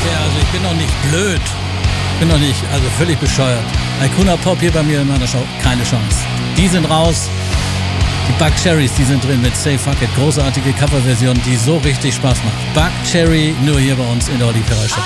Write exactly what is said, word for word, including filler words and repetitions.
Ja, also ich bin doch nicht blöd. Ich bin doch nicht, also völlig bescheuert. Icona Pop hier bei mir in meiner Show, keine Chance. Die sind raus. Die Buckcherrys, die sind drin mit Say Fuck It. Großartige Coverversion, die so richtig Spaß macht. Buckcherry, nur hier bei uns in der Olli Ferrari Show.